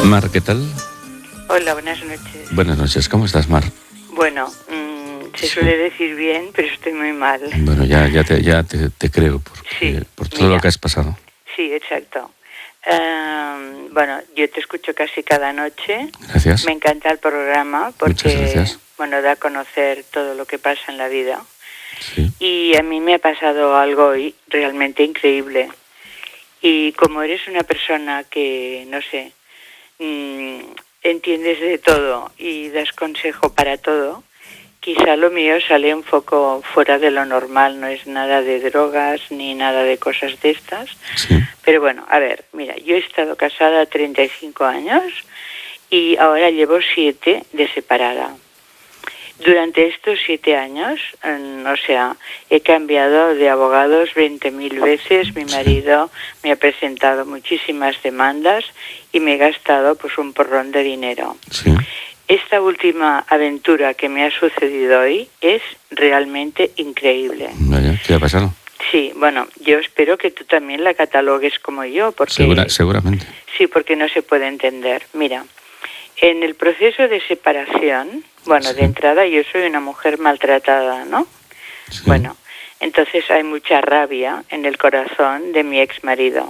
Mar, ¿qué tal? Hola, buenas noches. Buenas noches, ¿cómo estás, Mar? Bueno, se suele decir bien, pero estoy muy mal. Bueno, ya te creo por todo lo que has pasado. Sí, exacto. Bueno, yo te escucho casi cada noche. Gracias. Me encanta el programa porque, muchas gracias. Bueno, da a conocer todo lo que pasa en la vida. Sí. Y a mí me ha pasado algo hoy realmente increíble. Y como eres una persona que, no sé, entiendes de todo y das consejo para todo, quizá lo mío sale un poco fuera de lo normal, no es nada de drogas ni nada de cosas de estas. Sí. Pero bueno, a ver, mira, yo he estado casada 35 años y ahora llevo 7 de separada. Durante estos 7 años, he cambiado de abogados 20.000 veces. Mi marido me ha presentado muchísimas demandas y me he gastado pues un porrón de dinero. Sí. Esta última aventura que me ha sucedido hoy es realmente increíble. Vaya, ¿qué ha pasado? Sí, bueno, yo espero que tú también la catalogues como yo, porque seguramente. Sí, porque no se puede entender. Mira, en el proceso de separación, bueno, de entrada yo soy una mujer maltratada, ¿no? Sí. Bueno, entonces hay mucha rabia en el corazón de mi exmarido.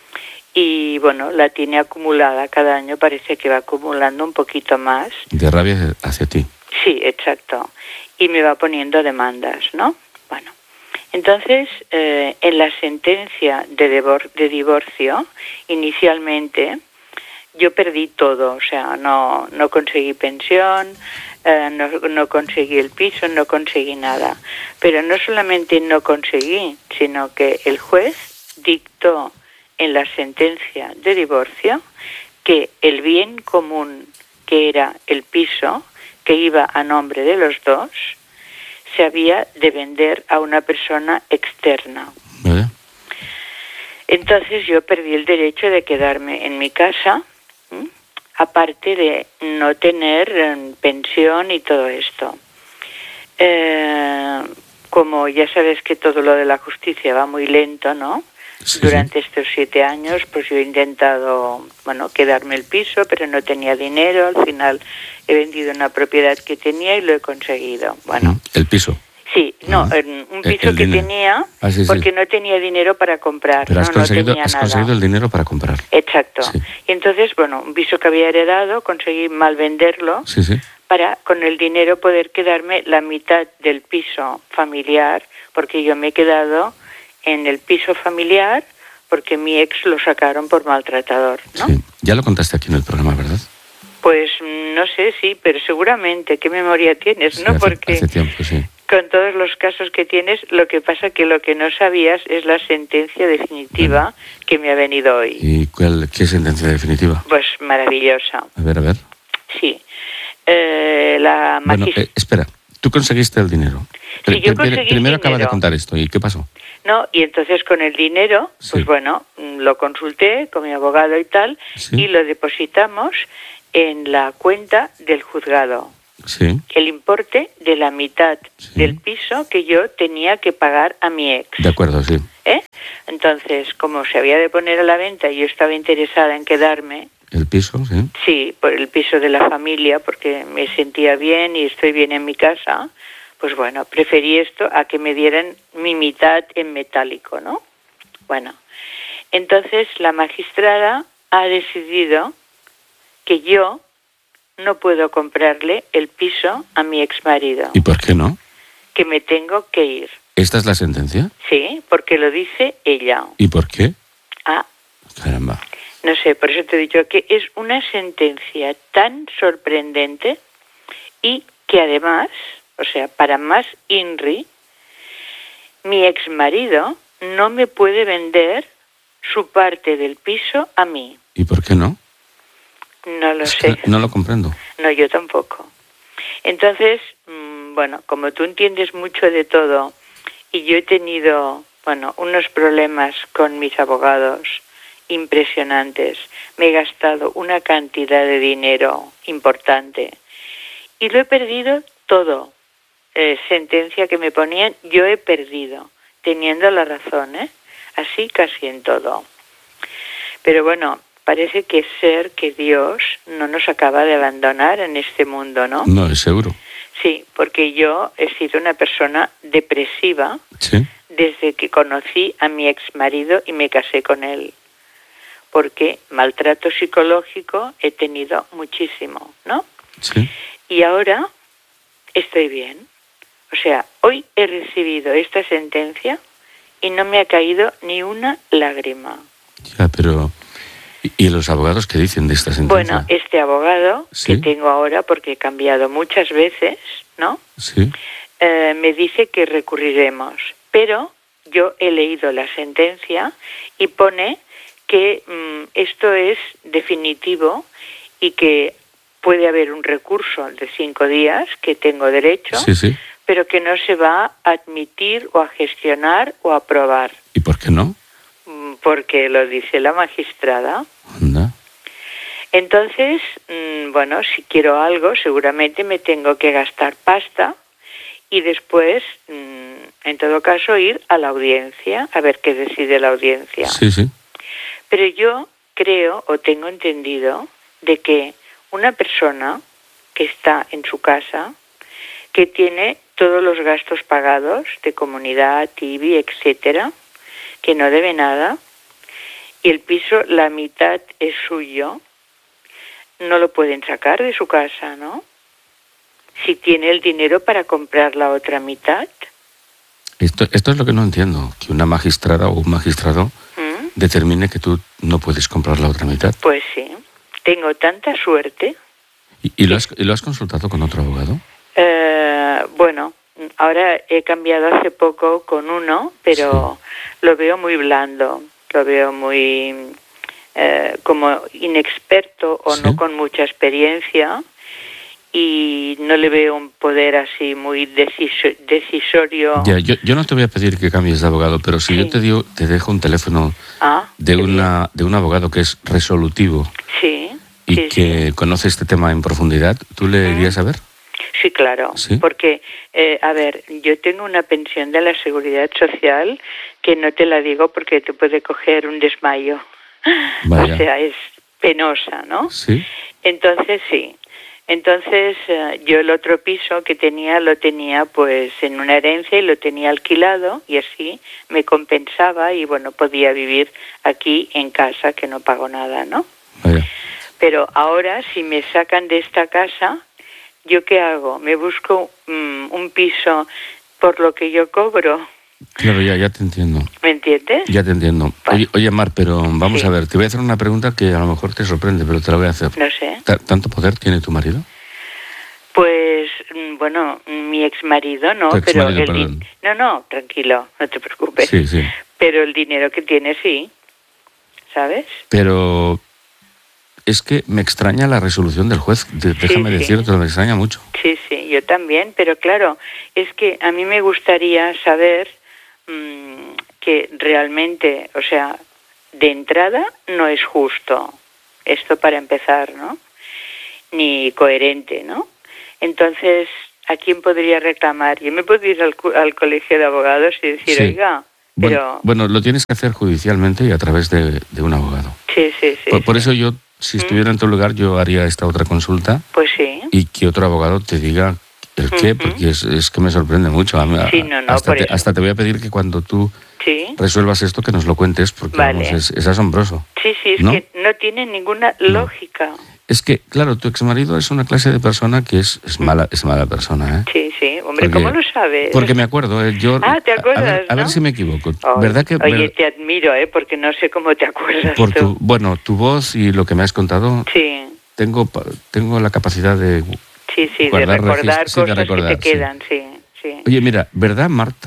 Y bueno, la tiene acumulada cada año, parece que va acumulando un poquito más. De rabia hacia ti. Sí, exacto. Y me va poniendo demandas, ¿no? Bueno, entonces en la sentencia de divorcio, inicialmente yo perdí todo, o sea, no conseguí pensión, no conseguí el piso, no conseguí nada. Pero no solamente no conseguí, sino que el juez dictó en la sentencia de divorcio que el bien común, que era el piso, que iba a nombre de los dos, se había de vender a una persona externa. ¿Vale? Entonces yo perdí el derecho de quedarme en mi casa, aparte de no tener pensión y todo esto. Como ya sabes que todo lo de la justicia va muy lento, ¿no? Sí. Durante estos 7 años, pues yo he intentado, quedarme el piso, pero no tenía dinero. Al final he vendido una propiedad que tenía y lo he conseguido. Bueno. ¿El piso? Sí, no, un piso que tenía, porque no tenía dinero para comprar. Pero has conseguido el dinero para comprar. Exacto. Sí. Y entonces, un piso que había heredado, conseguí mal venderlo. Sí. Para con el dinero poder quedarme la mitad del piso familiar, porque yo me he quedado en el piso familiar porque mi ex lo sacaron por maltratador, ¿no? Sí. Ya lo contaste aquí en el programa, ¿verdad? Pues no sé, sí, pero seguramente. ¿Qué memoria tienes, sí, no? Porque hace tiempo, sí. Con todos los casos que tienes, lo que pasa que lo que no sabías es la sentencia definitiva que me ha venido hoy. ¿Y qué sentencia definitiva? Pues maravillosa. A ver. Sí. Espera, tú conseguiste el dinero. Sí, yo conseguí Primero el acaba dinero. de contar esto. ¿Y qué pasó? No, y entonces con el dinero, Sí. pues lo consulté con mi abogado y tal, Sí. y lo depositamos en la cuenta del juzgado. Sí. El importe de la mitad del piso que yo tenía que pagar a mi ex. De acuerdo, sí. Entonces, como se había de poner a la venta y yo estaba interesada en quedarme. ¿El piso, sí? Sí, por el piso de la familia, porque me sentía bien y estoy bien en mi casa. Pues preferí esto a que me dieran mi mitad en metálico, ¿no? Bueno, entonces la magistrada ha decidido que yo no puedo comprarle el piso a mi exmarido. ¿Y por qué no? Que me tengo que ir. ¿Esta es la sentencia? Sí, porque lo dice ella. ¿Y por qué? Caramba. No sé, por eso te he dicho que es una sentencia tan sorprendente y que además, para más INRI, mi exmarido no me puede vender su parte del piso a mí. ¿Y por qué no? No lo sé. No lo comprendo. No, yo tampoco. Entonces, como tú entiendes mucho de todo y yo he tenido, unos problemas con mis abogados impresionantes, me he gastado una cantidad de dinero importante y lo he perdido todo. Sentencia que me ponían, yo he perdido, teniendo la razón, así casi en todo. Pero parece que ser que Dios no nos acaba de abandonar en este mundo, ¿no? No, es seguro. Sí, porque yo he sido una persona depresiva desde que conocí a mi exmarido y me casé con él. Porque maltrato psicológico he tenido muchísimo, ¿no? Sí. Y ahora estoy bien. O sea, hoy he recibido esta sentencia y no me ha caído ni una lágrima. Ya, pero... ¿Y los abogados qué dicen de esta sentencia? Bueno, este abogado ¿Sí? que tengo ahora, porque he cambiado muchas veces, ¿no? Sí. Me dice que recurriremos. Pero yo he leído la sentencia y pone que esto es definitivo y que puede haber un recurso de 5 días que tengo derecho, Sí. pero que no se va a admitir o a gestionar o a aprobar. ¿Y por qué no? Porque lo dice la magistrada. Anda. Entonces, bueno, si quiero algo, seguramente me tengo que gastar pasta y después, en todo caso, ir a la audiencia, a ver qué decide la audiencia. Sí. Pero yo creo o tengo entendido de que una persona que está en su casa, que tiene todos los gastos pagados de comunidad, IBI, etcétera, que no debe nada, y el piso, la mitad es suyo, no lo pueden sacar de su casa, ¿no? Si tiene el dinero para comprar la otra mitad. Esto es lo que no entiendo, que una magistrada o un magistrado determine que tú no puedes comprar la otra mitad. Pues sí, tengo tanta suerte. ¿Y lo has consultado con otro abogado? Bueno, ahora he cambiado hace poco con uno, pero lo veo muy blando, lo veo muy como inexperto o no con mucha experiencia, y no le veo un poder así muy decisorio. Ya, yo no te voy a pedir que cambies de abogado, pero si yo te dejo un teléfono de un abogado que es resolutivo y que conoce este tema en profundidad, ¿tú le irías a ver? Sí, claro, porque, a ver, yo tengo una pensión de la Seguridad Social que no te la digo porque te puede coger un desmayo. Vaya. O sea, es penosa, ¿no? Sí. Entonces, sí. Entonces, yo el otro piso que tenía, lo tenía pues en una herencia y lo tenía alquilado y así me compensaba y, bueno, podía vivir aquí en casa que no pago nada, ¿no? Vaya. Pero ahora, si me sacan de esta casa, ¿yo qué hago? ¿Me busco un piso por lo que yo cobro? Claro, ya te entiendo. ¿Me entiendes? Ya te entiendo. Oye, Mar, pero vamos a ver, te voy a hacer una pregunta que a lo mejor te sorprende, pero te la voy a hacer. No sé. ¿Tanto poder tiene tu marido? Pues, bueno, mi exmarido no, pero no, tranquilo, no te preocupes. Sí. Pero el dinero que tiene sí, ¿sabes? Pero es que me extraña la resolución del juez, déjame decirte, me extraña mucho. Sí, yo también, pero claro, es que a mí me gustaría saber que realmente, o sea, de entrada no es justo, esto para empezar, ¿no? Ni coherente, ¿no? Entonces, ¿a quién podría reclamar? Yo me puedo ir al colegio de abogados y decir, oiga, pero... Bueno, lo tienes que hacer judicialmente y a través de un abogado. Sí. Por eso yo, si estuviera en tu lugar, yo haría esta otra consulta. Pues sí. Y que otro abogado te diga el qué, porque es que me sorprende mucho. Hasta te voy a pedir que cuando tú resuelvas esto, que nos lo cuentes, porque vamos, es asombroso. Sí, es que no tiene ninguna lógica. Es que, claro, tu exmarido es una clase de persona que es mala persona, ¿eh? Sí, hombre, ¿cómo lo sabes? Porque me acuerdo, ¿te acuerdas? A ver si me equivoco. ¿Verdad que? Oye, te admiro, porque no sé cómo te acuerdas por tu voz y lo que me has contado. Sí. Tengo la capacidad de de recordar cosas que te quedan, sí. Oye, mira, ¿verdad,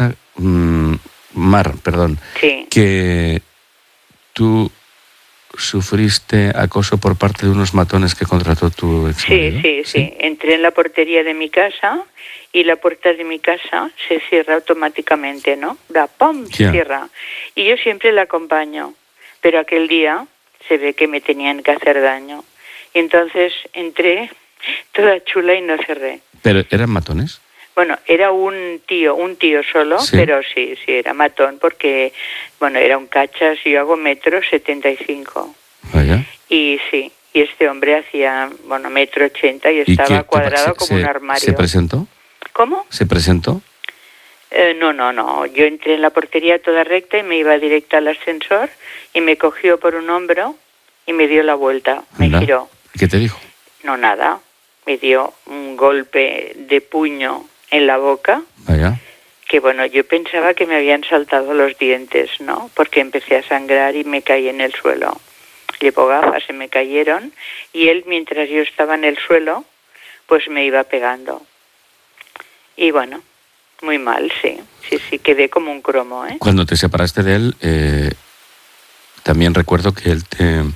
Mar, que tú sufriste acoso por parte de unos matones que contrató tu exmarido? Sí. Entré en la portería de mi casa y la puerta de mi casa se cierra automáticamente, ¿no? Se cierra. Y yo siempre la acompaño, pero aquel día se ve que me tenían que hacer daño. Y entonces entré toda chula y no cerré. ¿Pero eran matones? Bueno, era un tío solo, pero sí, era matón porque, bueno, era un cachas y yo hago 1,75 m. Vaya. Y sí, y este hombre hacía, 1,80 m y estaba cuadrado como un armario. ¿Se presentó? ¿Cómo? ¿Se presentó? No. Yo entré en la portería toda recta y me iba directa al ascensor y me cogió por un hombro y me dio la vuelta, me giró. ¿Qué te dijo? No, nada. Me dio un golpe de puño en la boca. Vaya. Que yo pensaba que me habían saltado los dientes, ¿no? Porque empecé a sangrar y me caí en el suelo. Llevo gafas, se me cayeron y él, mientras yo estaba en el suelo, pues me iba pegando. Y muy mal, sí, quedé como un cromo, ¿eh? Cuando te separaste de él, también recuerdo que él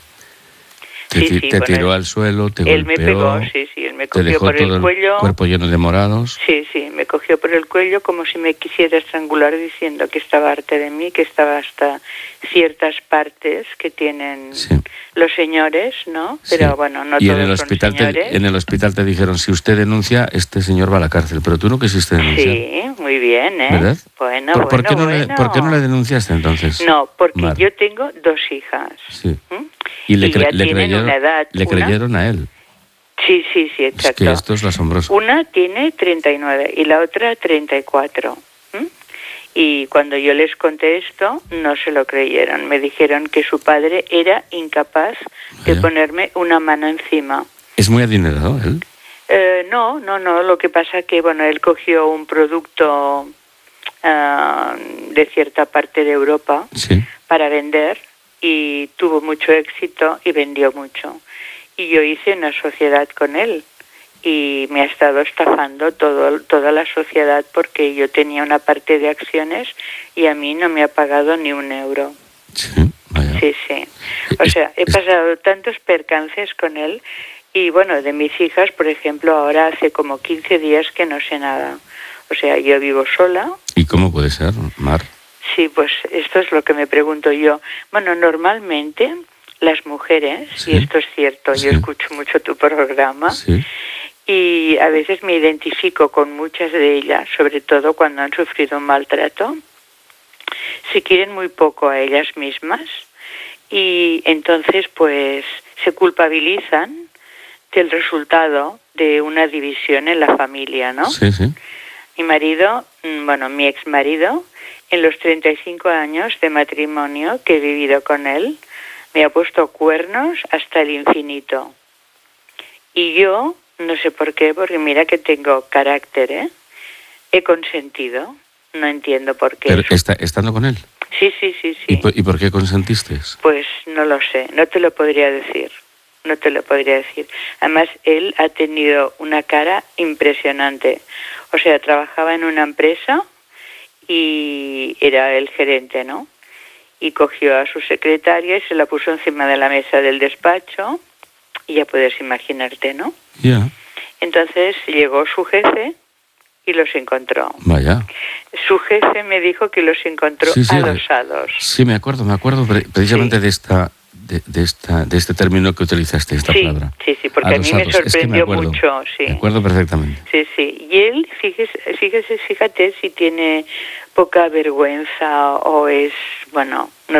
te tiró al suelo, te golpeó. Él me pegó, él me cogió por el cuello. El cuerpo lleno de morados. Sí, me cogió por el cuello como si me quisiera estrangular, diciendo que estaba harta de mí, que estaba hasta ciertas partes que tienen los señores, ¿no? Pero no y todos en el hospital son señores. En el hospital te dijeron, si usted denuncia, este señor va a la cárcel. Pero tú no quisiste denunciar. Sí, muy bien, ¿eh? ¿Verdad? ¿Por qué no le denunciaste entonces? No, porque yo tengo 2 hijas. Sí. Y le creyeron a él. Sí, exacto. Es que esto es asombroso. Una tiene 39 y la otra 34. Y cuando yo les conté esto, no se lo creyeron. Me dijeron que su padre era incapaz de ponerme una mano encima. ¿Es muy adinerado él? No. Lo que pasa que, él cogió un producto de cierta parte de Europa para vender y tuvo mucho éxito y vendió mucho. Y yo hice una sociedad con él y me ha estado estafando toda la sociedad porque yo tenía una parte de acciones y a mí no me ha pagado ni un euro. Sí, vaya. Sí. O sea, he pasado tantos percances con él y, de mis hijas, por ejemplo, ahora hace como 15 días que no sé nada. O sea, yo vivo sola. ¿Y cómo puede ser, Mar? Sí, pues esto es lo que me pregunto yo. Normalmente las mujeres, y esto es cierto, yo escucho mucho tu programa, y a veces me identifico con muchas de ellas, sobre todo cuando han sufrido un maltrato, se quieren muy poco a ellas mismas y entonces pues se culpabilizan del resultado de una división en la familia, ¿no? Sí. Mi marido, mi exmarido, en los 35 años de matrimonio que he vivido con él, me ha puesto cuernos hasta el infinito. Y yo, no sé por qué, porque mira que tengo carácter, ¿eh? He consentido, no entiendo por qué. ¿Pero estando con él? Sí. ¿Y por qué consentiste? Pues no lo sé, no te lo podría decir. Además, él ha tenido una cara impresionante. O sea, trabajaba en una empresa y era el gerente, ¿no? Y cogió a su secretaria y se la puso encima de la mesa del despacho y ya puedes imaginarte, ¿no? Ya. Entonces llegó su jefe y los encontró. Vaya. Su jefe me dijo que los encontró adosados. Sí, me acuerdo precisamente de este término que utilizaste, esta palabra. Sí, porque adosados. A mí me sorprendió mucho, sí. Me acuerdo perfectamente. Sí. Y él, fíjate si tiene poca vergüenza o es, no